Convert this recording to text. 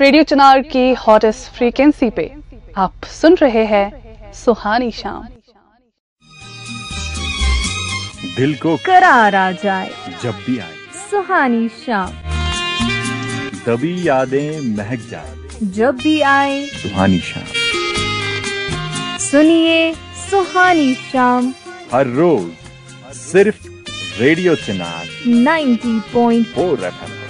Radio चिनार की hottest frequency पे आप सुन रहे हैं सुहानी शाम। दिल को करार आ जाए जब भी आए सुहानी शाम, तभी यादें महक जाए जब भी आए सुहानी शाम। सुनिए सुहानी शाम हर रोज सिर्फ रेडियो चिनार 90.4 FM।